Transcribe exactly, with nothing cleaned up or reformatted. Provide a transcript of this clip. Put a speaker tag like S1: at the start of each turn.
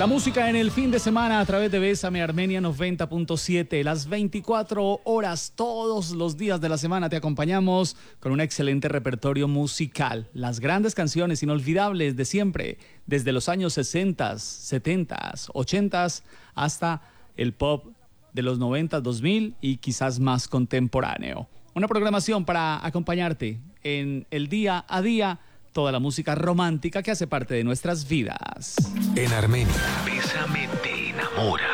S1: La música en el fin de semana a través de Bésame Armenia noventa punto siete. Las veinticuatro horas, todos los días de la semana te acompañamos con un excelente repertorio musical. Las grandes canciones inolvidables de siempre, desde los años sesenta, setenta, ochenta hasta el pop de los noventa, dos mil y quizás más contemporáneo. Una programación para acompañarte en el día a día, toda la música romántica que hace parte de nuestras vidas.
S2: En Armenia, Bésame te enamora.